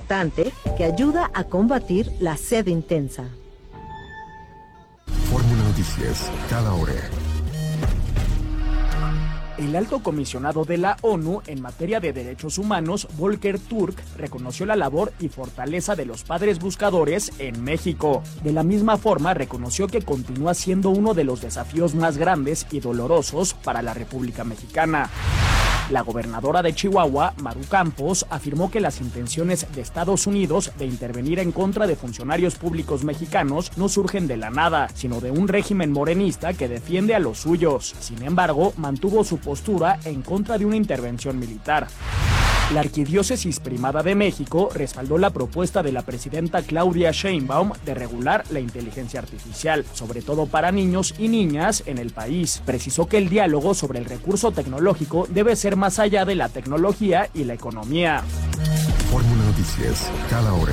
hidratante que ayuda a combatir la sed intensa. Fórmula Noticias, cada hora. El alto comisionado de la ONU en materia de derechos humanos, Volker Turk, reconoció la labor y fortaleza de los padres buscadores en México. De la misma forma, reconoció que continúa siendo uno de los desafíos más grandes y dolorosos para la República Mexicana. La gobernadora de Chihuahua, Maru Campos, afirmó que las intenciones de Estados Unidos de intervenir en contra de funcionarios públicos mexicanos no surgen de la nada, sino de un régimen morenista que defiende a los suyos. Sin embargo, mantuvo su postura en contra de una intervención militar. La Arquidiócesis Primada de México respaldó la propuesta de la presidenta Claudia Sheinbaum de regular la inteligencia artificial, sobre todo para niños y niñas en el país. Precisó que el diálogo sobre el recurso tecnológico debe ser más allá de la tecnología y la economía. Fórmula Noticias, cada hora.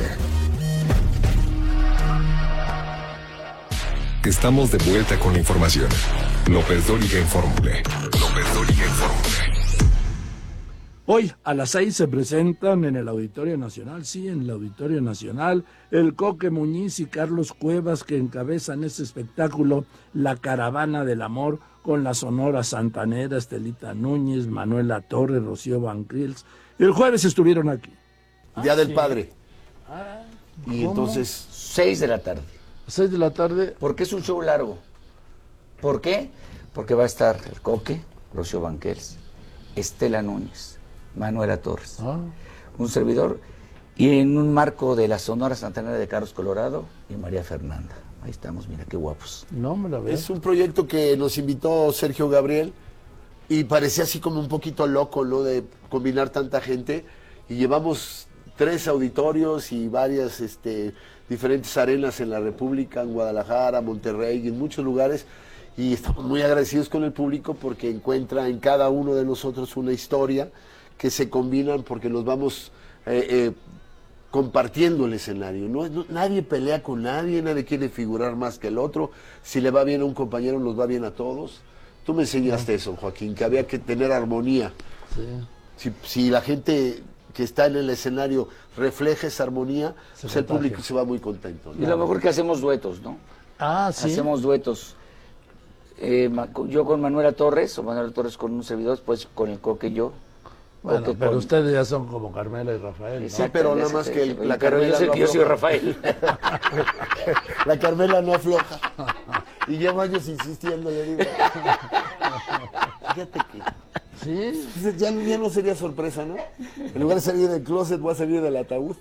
Estamos de vuelta con la información. López Dóriga en Fórmula. López Dóriga en Fórmula. Hoy a las 6 se presentan en el Auditorio Nacional, en el Auditorio Nacional, el Coque Muñiz y Carlos Cuevas, que encabezan este espectáculo, La Caravana del Amor, con la Sonora Santanera, Estelita Núñez, Manuela Torres, Rocío Bancrils. El jueves estuvieron aquí. Día del Padre. ¿cómo? Y entonces... 6 de la tarde. 6 de la tarde. ¿Por qué es un show largo? ¿Por qué? Porque va a estar el Coque, Rocío Banquels, Estela Núñez, Manuela Torres, un servidor, y en un marco de la Sonora Santanera de Carlos Colorado y María Fernanda. Ahí estamos, mira qué guapos. No me la veo. Es un proyecto que nos invitó Sergio Gabriel y parecía así como un poquito loco, ¿no? De combinar tanta gente, y llevamos 3 auditorios y varias diferentes arenas en la República, en Guadalajara, Monterrey y en muchos lugares, y estamos muy agradecidos con el público porque encuentra en cada uno de nosotros una historia que se combinan porque nos vamos compartiendo el escenario. Nadie pelea con nadie, nadie quiere figurar más que el otro. Si le va bien a un compañero, nos va bien a todos. Tú me enseñaste eso, Joaquín, que había que tener armonía. Sí. Si la gente que está en el escenario refleja esa armonía, pues el público se va muy contento, ¿no? Y lo mejor que hacemos duetos, ¿no? Sí. Hacemos duetos. Yo con Manuela Torres, o Manuela Torres con un servidor, después con el Coque y yo. Bueno, pero ustedes ya son como Carmela y Rafael, ¿no? Sí, pero nada más que la pero Carmela yo soy Rafael. La Carmela no afloja. Y llevo años insistiendo, le digo. Fíjate que... ¿Sí? Ya no sería sorpresa, ¿no? En lugar de salir del closet, voy a salir del ataúd.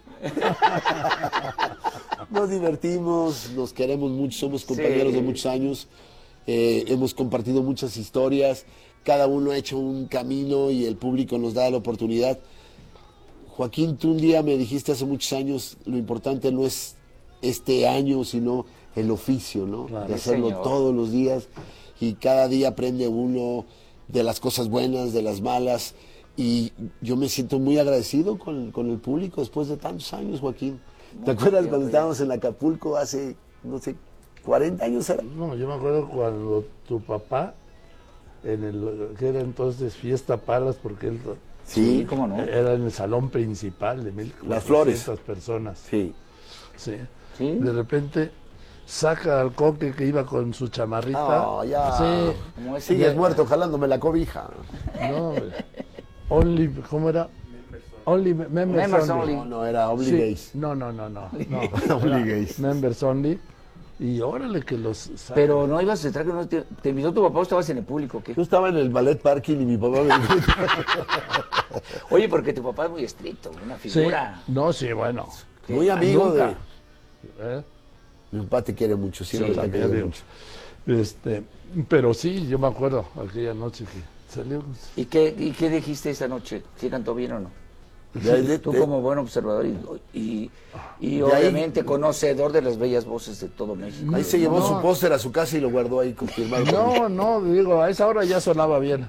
Nos divertimos, nos queremos mucho, somos compañeros de muchos años. Hemos compartido muchas historias. Cada uno ha hecho un camino y el público nos da la oportunidad. Joaquín, tú un día me dijiste hace muchos años, lo importante no es este año, sino el oficio, ¿no? Claro, de hacerlo señor. todos los días, y cada día aprende uno de las cosas buenas, de las malas, y yo me siento muy agradecido con el público después de tantos años, Joaquín. ¿Te acuerdas cuando estábamos en Acapulco hace, no sé, 40 años era? No, yo me acuerdo cuando tu papá, que era entonces Fiesta Palas, porque él Sí, ¿cómo no? era en el salón principal de 1,400 Las Flores. personas. Sí. Sí. ¿Sí? De repente saca al Coque que iba con su chamarrita. No, ya. Sí. Como ese Sigues día- muerto jalándome la cobija. No, hombre. ¿Cómo era? Members only. No, era Only Sí. Gays. No. Only Gays. Members only. Y órale que los... Pero no ibas a entrar, que no te invitó tu papá, o estabas en el público, ¿qué? Yo estaba en el ballet parking y mi papá me dijo... Oye, porque tu papá es muy estricto, una figura. Sí. No, sí, bueno. Muy amigo Nunca. de... Mi papá te quiere mucho, siempre Sí, te ha también, querido digo. mucho. Pero sí, yo me acuerdo aquella noche que salió. ¿Y qué dijiste esa noche? ¿Sí cantó bien o no? Tú De- como buen observador y De obviamente conocedor de las bellas voces de todo México. Ahí se llevó No. su póster a su casa y lo guardó ahí confirmado. por mí. No, digo, a esa hora ya sonaba bien.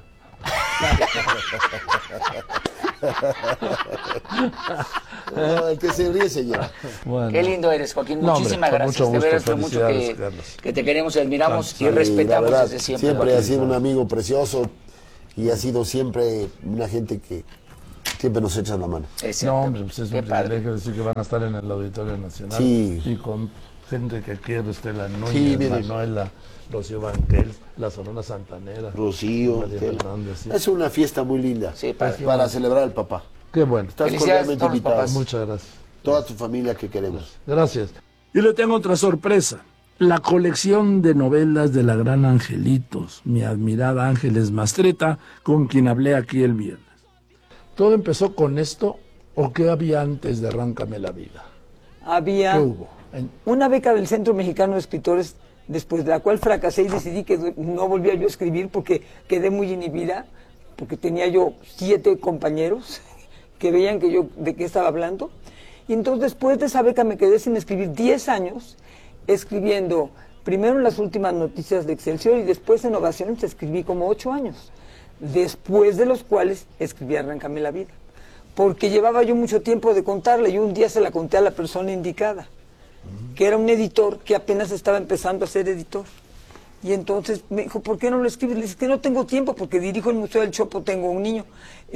No, el que se ríe se lleva. Bueno. Qué lindo eres, Joaquín. No, Muchísimas hombre, con gracias. mucho De gusto. veras fue mucho Felicidades, Carlos. que te queremos y admiramos y Sí, la respetamos verdad, desde siempre. siempre ha sido un amigo precioso y ha sido siempre una gente que Siempre nos echas la mano. No, hombre, pues es Qué un padre. privilegio decir que van a estar en el Auditorio Nacional. Sí. Y con gente que quiere, Estela Núñez, Sí, mire. Manuela, Rocío Banquels, la Sonora Santanera. Rocío, María Fernández, sí. es una fiesta muy linda. Sí, padre. Para celebrar al papá. Qué bueno. Estás Felicidades a cordialmente todos los invitado. papás. Muchas gracias. Toda tu familia que queremos. Gracias. Y le tengo otra sorpresa. La colección de novelas de la gran Angelitos, mi admirada Ángeles Mastreta, con quien hablé aquí el viernes. ¿Todo empezó con esto o qué había antes de Arráncame la vida? Había ¿Qué hubo? una beca del Centro Mexicano de Escritores, después de la cual fracasé y decidí que no volvía yo a escribir porque quedé muy inhibida, porque tenía yo 7 compañeros que veían que yo de qué estaba hablando. Y entonces después de esa beca me quedé sin escribir 10 años, escribiendo primero en las últimas noticias de Excelsior y después en Ovaciones escribí como 8 años, después de los cuales escribí Arráncame la vida, porque llevaba yo mucho tiempo de contarla y un día se la conté a la persona indicada, que era un editor que apenas estaba empezando a ser editor. Y entonces me dijo, ¿por qué no lo escribes? Le dije, que no tengo tiempo porque dirijo el Museo del Chopo, tengo un niño,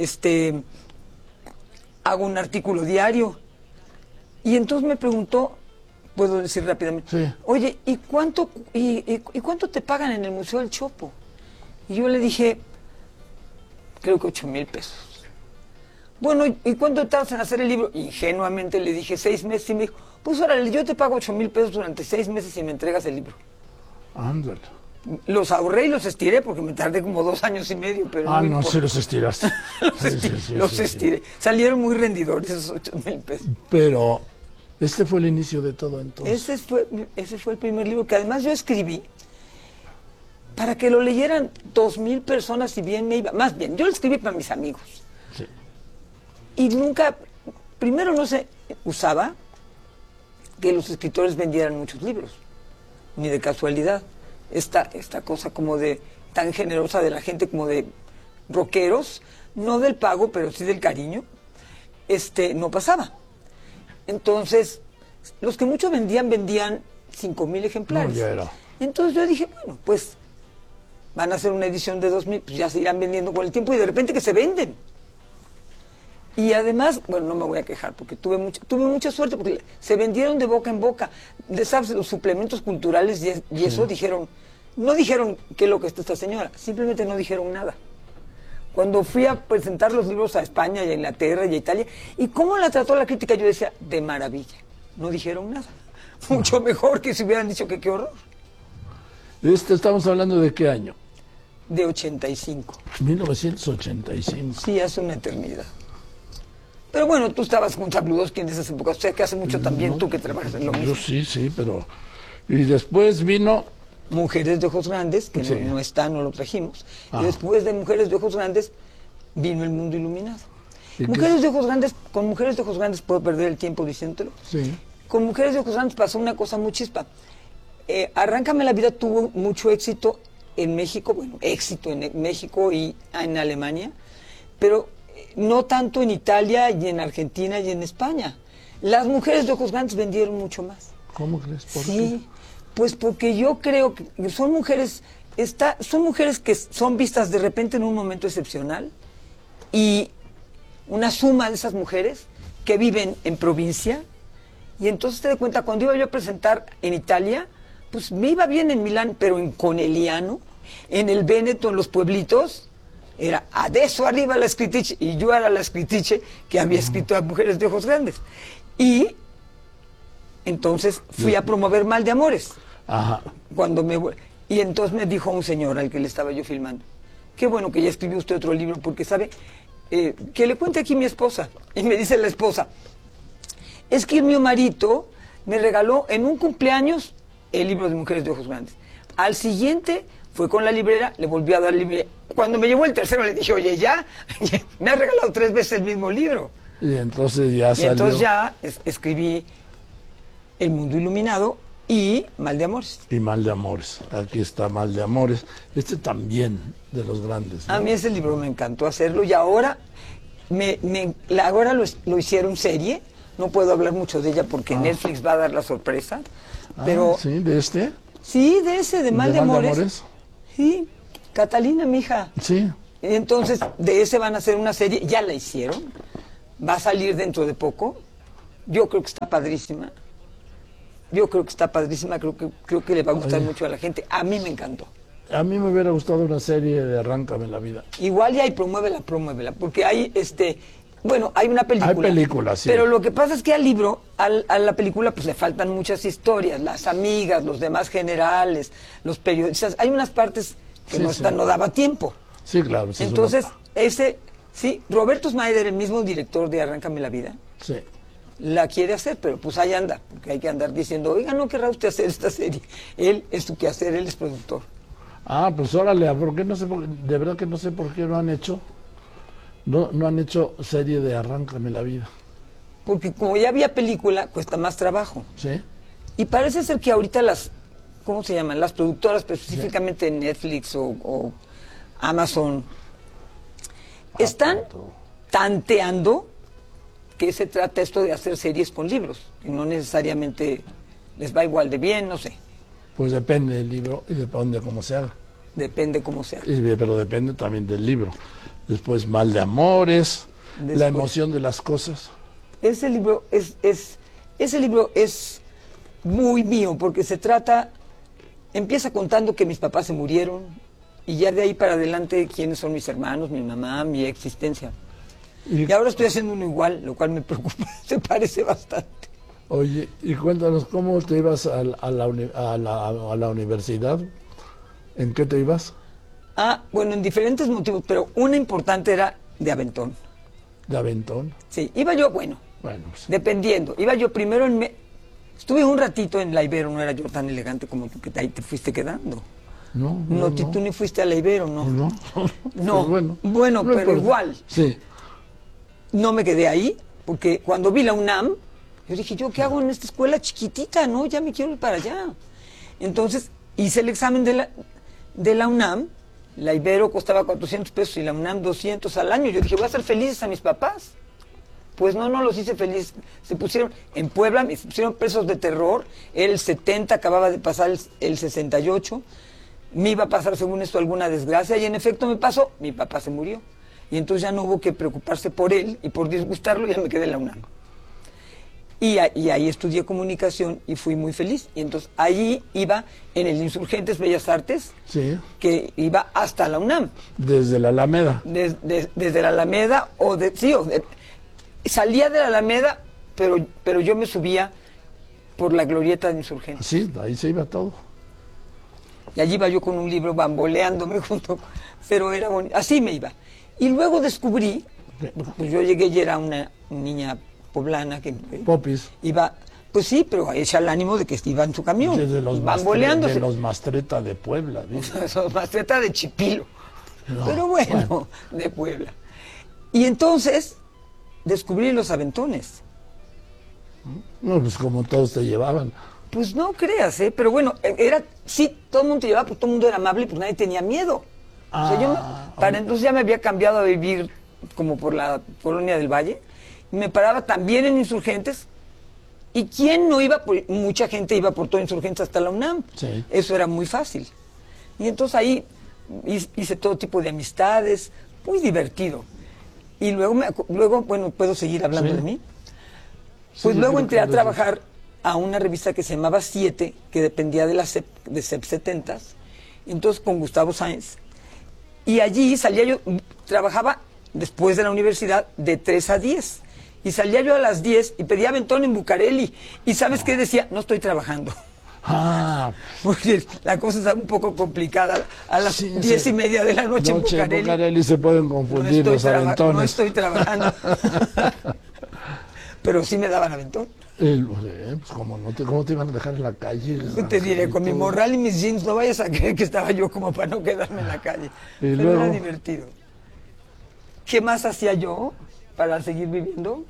hago un artículo diario. Y entonces me preguntó, puedo decir rápidamente, Sí. oye, ¿y cuánto te pagan en el Museo del Chopo? Y yo le dije, creo que 8,000 pesos. Bueno, ¿y cuánto tardas en hacer el libro? Ingenuamente le dije 6 meses y me dijo, pues órale, yo te pago 8,000 pesos durante 6 meses y me entregas el libro. Ándale. Los ahorré y los estiré porque me tardé como 2 años y medio, pero Ah, no, importa. sí los estiraste. Los Sí. estiré. Salieron muy rendidores esos 8,000 pesos. Pero este fue el inicio de todo entonces. Ese fue el primer libro que además yo escribí para que lo leyeran 2,000 personas y bien me iba. Más bien, yo lo escribí para mis amigos. Sí. Y nunca, primero no se usaba que los escritores vendieran muchos libros, ni de casualidad. Esta cosa como de tan generosa de la gente como de rockeros, no del pago, pero sí del cariño, no pasaba. Entonces, los que mucho vendían 5,000 ejemplares. No, ya era. Entonces yo dije, bueno, pues van a hacer una edición de 2,000, pues ya se irán vendiendo con el tiempo y de repente que se venden. Y además, bueno, no me voy a quejar porque tuve mucha suerte porque se vendieron de boca en boca. ¿Sabes? Los suplementos culturales y eso no dijeron qué es lo que está esta señora, simplemente no dijeron nada. Cuando fui a presentar los libros a España y a Inglaterra y a Italia, ¿y cómo la trató la crítica? Yo decía, de maravilla. No dijeron nada. Mucho mejor que si hubieran dicho que qué horror. Estamos hablando de qué año? De 85. 1985. Sí, hace una eternidad. Pero bueno, tú estabas con Zabludovsky en esas épocas, o sea que hace mucho también tú que trabajas en lo mismo. Yo sí, pero... Y después vino... Mujeres de Ojos Grandes, que Sí. no está, no lo trajimos. Ah. Y después de Mujeres de Ojos Grandes vino El Mundo Iluminado. ¿Y qué? Mujeres de Ojos Grandes, con Mujeres de Ojos Grandes puedo perder el tiempo diciéndolo. Sí. Con Mujeres de Ojos Grandes pasó una cosa muy chispa. Arráncame la vida tuvo mucho éxito en México, bueno, éxito en México y en Alemania, pero no tanto en Italia y en Argentina y en España. Las Mujeres de Ojos Grandes vendieron mucho más. ¿Cómo crees? ¿Por Sí, pues porque yo creo que son mujeres que son vistas de repente en un momento excepcional y una suma de esas mujeres que viven en provincia y entonces te das cuenta, cuando iba yo a presentar en Italia, pues me iba bien en Milán, pero en Conegliano, en el Véneto, en los pueblitos, era adesso arriba la scrittrice, y yo era la scrittrice que había escrito a Mujeres de Ojos Grandes. Y entonces fui a promover Mal de Amores. Ajá. Y entonces me dijo un señor al que le estaba yo filmando, qué bueno que ya escribió usted otro libro, porque sabe, que le cuente aquí mi esposa. Y me dice la esposa, es que mi marido me regaló en un cumpleaños el libro de Mujeres de Ojos Grandes. Al siguiente fue con la librera, le volvió a dar el libro. Cuando me llevó el tercero le dije, oye, ya, me ha regalado 3 veces el mismo libro. Y entonces ya Y salió... entonces ya escribí El Mundo Iluminado y Mal de Amores. Y Mal de Amores. Aquí está Mal de Amores. Este también de los grandes, ¿no? A mí ese libro me encantó hacerlo y ahora, ahora lo hicieron serie. No puedo hablar mucho de ella porque Netflix va a dar la sorpresa. Pero Sí, de este. sí, de ese, de Mal de Amores. Sí, Catalina, mi hija. Sí. Entonces, de ese van a hacer una serie, ya la hicieron. va a salir dentro de poco. Yo creo que está padrísima. Creo que le va a gustar mucho a la gente. A mí me encantó. A mí me hubiera gustado una serie de Arráncame la vida. Igual y hay promuévela, porque hay bueno, hay una película. Hay películas, sí. Pero lo que pasa es que al libro, a la película, pues le faltan muchas historias, las amigas, los demás generales, los periodistas. Hay unas partes que no daba tiempo. Sí, claro. Entonces, Roberto Snyder, el mismo director de Arráncame la vida, sí, la quiere hacer, pero pues ahí anda, porque hay que andar diciendo, oiga, ¿no querrá usted hacer esta serie? Él es su quehacer, él es productor. Ah, pues órale, ¿por qué no sé? De verdad que no sé por qué no han hecho. No han hecho serie de Arráncame la vida. Porque como ya había película, cuesta más trabajo. Sí. Y parece ser que ahorita ¿cómo se llaman? Las productoras, pero específicamente Netflix o Amazon, están tanteando que se trata esto de hacer series con libros, que no necesariamente les va igual de bien, no sé. Pues depende del libro y depende de cómo se haga. Depende cómo se haga. Pero depende también del libro. Después Mal de Amores, la emoción de las cosas. Ese libro es muy mío, porque empieza contando que mis papás se murieron, y ya de ahí para adelante quiénes son mis hermanos, mi mamá, mi existencia. Y ahora estoy haciendo uno igual, lo cual me preocupa, se parece bastante. Oye, y cuéntanos, ¿cómo te ibas a la universidad? ¿En qué te ibas? Bueno, en diferentes motivos, pero una importante era de aventón. ¿De aventón? Sí, iba yo, bueno pues, dependiendo. Iba yo primero estuve un ratito en la Ibero, no era yo tan elegante como tú, que ahí te fuiste quedando. No, tú ni fuiste a la Ibero, ¿no? No. Pues bueno, no, pero igual. Sí. No me quedé ahí, porque cuando vi la UNAM, yo dije, ¿yo qué hago en esta escuela chiquitita? No, ya me quiero ir para allá. Entonces, hice el examen de la UNAM. La Ibero costaba 400 pesos y la UNAM 200 al año. Yo dije, voy a hacer felices a mis papás. Pues no los hice felices. Se pusieron en Puebla, me pusieron presos de terror. Era el 70, acababa de pasar el 68. Me iba a pasar, según esto, alguna desgracia. Y en efecto me pasó. Mi papá se murió. Y entonces ya no hubo que preocuparse por él. Y por disgustarlo ya me quedé en la UNAM. Y ahí estudié comunicación y fui muy feliz. Y entonces allí iba en el Insurgentes Bellas Artes, sí, que iba hasta la UNAM. Desde la Alameda. Desde la Alameda, salía de la Alameda, pero yo me subía por la glorieta de Insurgentes. Sí, ahí se iba todo. Y allí iba yo con un libro bamboleándome pero era bonito. Así me iba. Y luego descubrí, pues yo llegué y era una niña poblana que Popis. Iba, pues sí, pero echa el ánimo de que iba en su camión, bamboleándose. De los Mastreta de Puebla. Los Mastreta de Chipilo. No, pero bueno, de Puebla. Y entonces descubrí los aventones. No, pues como todos te llevaban. Pues no creas, pero bueno, todo el mundo te llevaba, pues todo el mundo era amable, pues nadie tenía miedo. O sea, entonces ya me había cambiado a vivir como por la Colonia del Valle. Me paraba también en Insurgentes. ¿Y quién no iba? Mucha gente iba por todo Insurgentes hasta la UNAM. Sí. Eso era muy fácil. Y entonces ahí hice todo tipo de amistades, muy divertido. Y luego bueno, ¿puedo seguir hablando de mí? Pues luego entré a trabajar a una revista que se llamaba 7, que dependía de de CEP 70s, entonces con Gustavo Sáenz. Y allí salía yo, trabajaba después de la universidad de 3 a 10. Y salía yo a las 10 y pedía aventón en Bucareli. ¿Y sabes qué decía? No estoy trabajando. Porque la cosa está un poco complicada. A las 10:30 de la noche en Bucareli se pueden confundir los aventones. No estoy trabajando. Pero sí me daban aventón. Pues ¿cómo te iban a dejar en la calle? Te diré, con mi morral y mis jeans, no vayas a creer que estaba yo como para no quedarme en la calle. Pero era divertido. ¿Qué más hacía yo para seguir viviendo?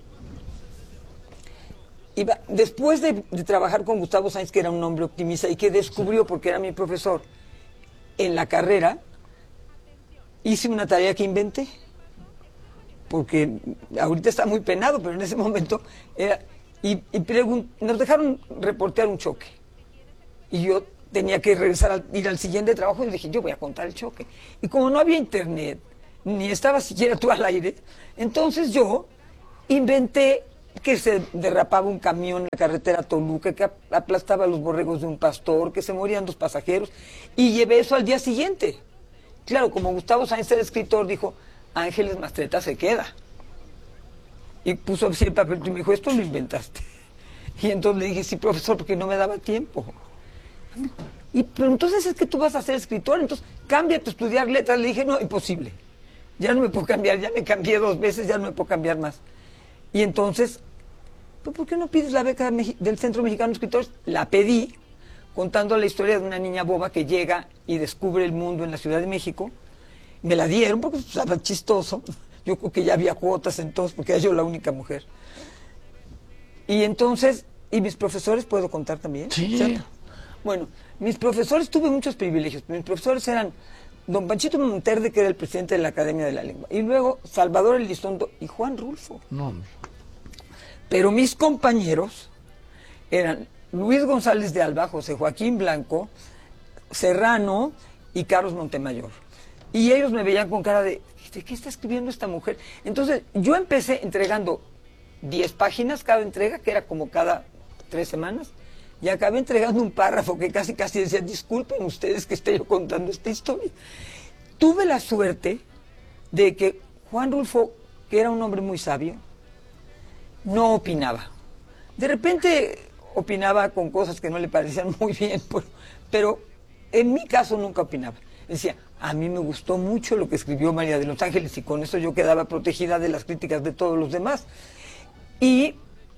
Después de trabajar con Gustavo Sáenz, que era un hombre optimista y que descubrió, porque era mi profesor, en la carrera, hice una tarea que inventé. Porque ahorita está muy penado, pero en ese momento era... nos dejaron reportear un choque. Y yo tenía que ir al siguiente trabajo y dije, yo voy a contar el choque. Y como no había internet, ni estaba siquiera tú al aire, entonces yo Inventé que se derrapaba un camión en la carretera Toluca, que aplastaba los borregos de un pastor, que se morían 2 pasajeros, y llevé eso al día siguiente. Claro, como Gustavo Sáenz era escritor, dijo, Ángeles Mastretta se queda. Y puso así el papel y me dijo, esto lo inventaste. Y entonces le dije, sí, profesor, porque no me daba tiempo. Pero entonces es que tú vas a ser escritor, entonces cámbiate a estudiar letras. Le dije, no, imposible. Ya no me puedo cambiar, ya me cambié 2 veces, ya no me puedo cambiar más. Y entonces, ¿pues por qué no pides la beca del Centro Mexicano de Escritores? La pedí, contando la historia de una niña boba que llega y descubre el mundo en la Ciudad de México. Me la dieron porque estaba chistoso. Yo creo que ya había cuotas entonces, porque era yo la única mujer. Y entonces, ¿y mis profesores puedo contar también? Sí. ¿Cierto? Bueno, mis profesores, tuve muchos privilegios. Mis profesores eran don Panchito Monterde, que era el presidente de la Academia de la Lengua, y luego Salvador Elizondo y Juan Rulfo. No. Pero mis compañeros eran Luis González de Alba, José Joaquín Blanco, Serrano y Carlos Montemayor. Y ellos me veían con cara ¿de qué está escribiendo esta mujer? Entonces, yo empecé entregando 10 páginas cada entrega, que era como cada 3 semanas, y acabé entregando un párrafo que casi decía, disculpen ustedes que esté yo contando esta historia. Tuve la suerte de que Juan Rulfo, que era un hombre muy sabio, no opinaba. De repente opinaba con cosas que no le parecían muy bien, pero en mi caso nunca opinaba. Decía, a mí me gustó mucho lo que escribió María de los Ángeles y con eso yo quedaba protegida de las críticas de todos los demás. Y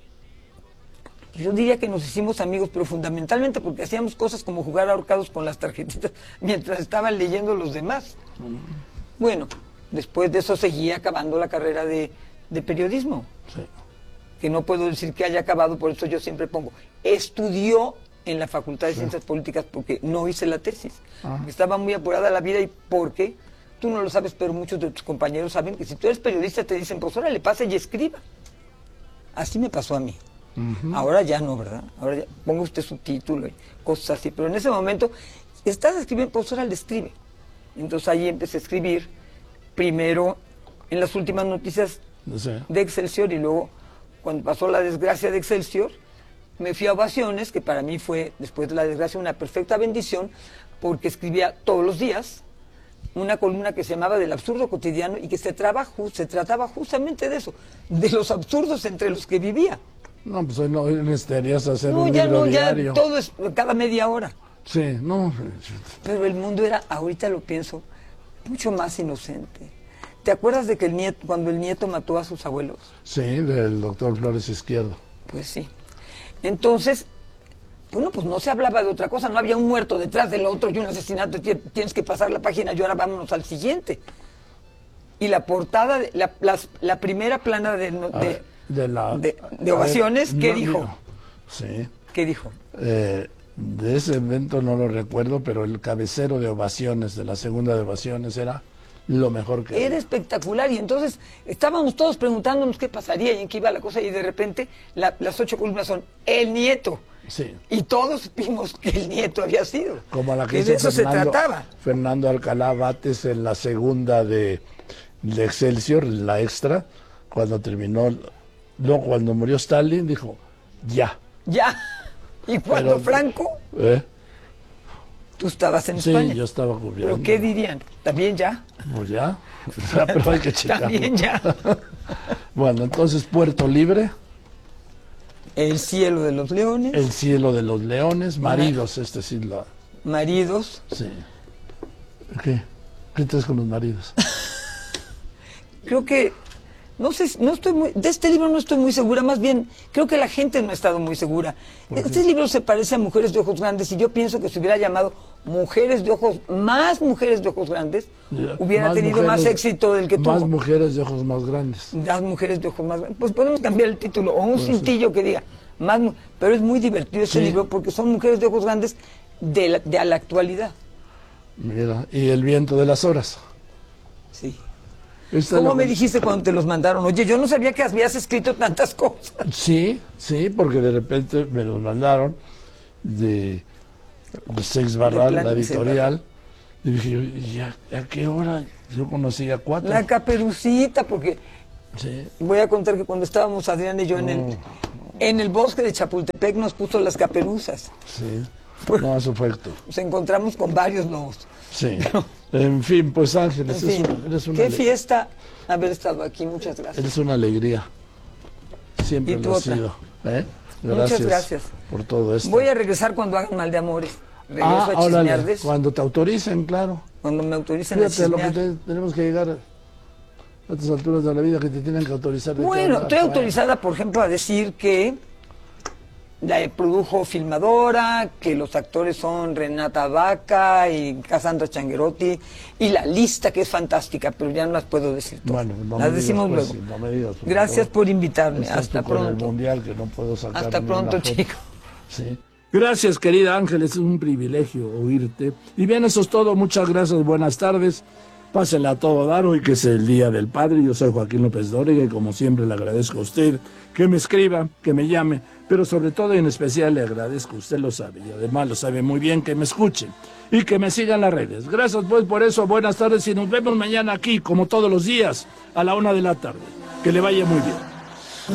yo diría que nos hicimos amigos, pero fundamentalmente porque hacíamos cosas como jugar ahorcados con las tarjetitas mientras estaban leyendo los demás. Bueno, después de eso seguí acabando la carrera de periodismo. Sí. Que no puedo decir que haya acabado, por eso yo siempre pongo, estudió en la Facultad de Ciencias Políticas porque no hice la tesis. Estaba muy apurada la vida y porque, tú no lo sabes, pero muchos de tus compañeros saben que si tú eres periodista te dicen, pues ahora le pase y escriba. Así me pasó a mí. Ahora ya no, ¿verdad? Ahora ya ponga usted su título y cosas así, pero en ese momento estás escribiendo, pues ahora le escribe. Entonces ahí empecé a escribir, primero en las últimas noticias de Excelsior y luego cuando pasó la desgracia de Excelsior, me fui a Ovaciones, que para mí fue, después de la desgracia, una perfecta bendición, porque escribía todos los días una columna que se llamaba Del Absurdo Cotidiano y que se trataba justamente de eso, de los absurdos entre los que vivía. No, pues hoy no necesitarías hacer un libro diario. Ya todo es cada media hora. Sí, no. Pero el mundo era, ahorita lo pienso, mucho más inocente. ¿Te acuerdas de que cuando el nieto mató a sus abuelos? Sí, del doctor Flores Izquierdo. Pues sí. Entonces, bueno, pues no se hablaba de otra cosa, no había un muerto detrás del otro y un asesinato, tienes que pasar la página y ahora vámonos al siguiente. Y la portada, la primera plana de Ovaciones, ¿qué dijo? Sí. ¿Qué dijo? De ese evento no lo recuerdo, pero el cabecero de Ovaciones, de la segunda de Ovaciones, era lo mejor que era espectacular. Y entonces estábamos todos preguntándonos qué pasaría y en qué iba la cosa, y de repente las 8 columnas son el nieto. Sí. Y todos supimos que el nieto había sido. Como la que de eso se trataba. Fernando Alcalá Bates en la segunda de Excelsior, la extra, cuando terminó, no, cuando murió Stalin, dijo, ya. Ya. Y cuando Franco, tú estabas en España. Sí, yo estaba cubriendo. ¿Pero qué dirían? ¿También ya? Pues ya, pero hay que checarlo. También ya. Bueno, entonces Puerto Libre. El cielo de los leones. El cielo de los leones. Maridos, Maridos. Sí. ¿Qué? ¿Qué traes con los maridos? Creo que, no sé, de este libro no estoy muy segura, más bien, creo que la gente no ha estado muy segura. Este libro se parece a Mujeres de Ojos Grandes y yo pienso que se hubiera llamado Mujeres de Ojos Grandes, hubiera tenido más éxito del que tuvo. Más mujeres de ojos más grandes. Las mujeres de ojos más grandes. Pues podemos cambiar el título, o un cintillo que diga, pero es muy divertido este libro porque son mujeres de ojos grandes de la actualidad. Mira, y El viento de las horas. Sí. ¿Cómo me dijiste cuando te los mandaron? Oye, yo no sabía que habías escrito tantas cosas. Sí, porque de repente me los mandaron de Seix Barral, la editorial, y dije, ¿y a qué hora? Yo conocía 4. La Caperucita, porque Sí. Voy a contar que cuando estábamos Adrián y yo en el bosque de Chapultepec nos puso las caperuzas. Sí. Pues, No, eso fue Héctor. nos encontramos con varios lobos. Sí. En fin, pues Ángeles, En fin, eres una qué fiesta haber estado aquí, muchas gracias. Eres una alegría. Siempre ¿Y tú lo has otra? sido. Muchas gracias por todo esto. Voy a regresar cuando hagan Mal de Amores. Regreso a órale, Chismeardes, cuando te autoricen, claro. cuando me autoricen Fíjate a lo que chismear. tenemos que llegar a estas alturas de la vida, que te tienen que autorizar. de Bueno, todo. estoy autorizada, por ejemplo, a decir que la produjo Filmadora, que los actores son Renata Vaca y Cassandra Changuerotti, y la lista que es fantástica, pero ya no las puedo decir todas. Bueno, no las me decimos digas, luego. pues, sí, no me digas, Gracias por invitarme. Estás Hasta tú con el pronto. mundial que no puedo sacar. Hasta ni pronto, una foto. chico. Sí. Gracias, querida Ángeles, es un privilegio oírte. Y bien, eso es todo. Muchas gracias, buenas tardes. Pásenla a todo dar hoy, que es el Día del Padre. Yo soy Joaquín López Dóriga y como siempre le agradezco a usted que me escriba, que me llame, pero sobre todo y en especial le agradezco, usted lo sabe, y además lo sabe muy bien, que me escuchen y que me sigan las redes. Gracias pues por eso, buenas tardes y nos vemos mañana aquí, como todos los días, a la 1 de la tarde. Que le vaya muy bien.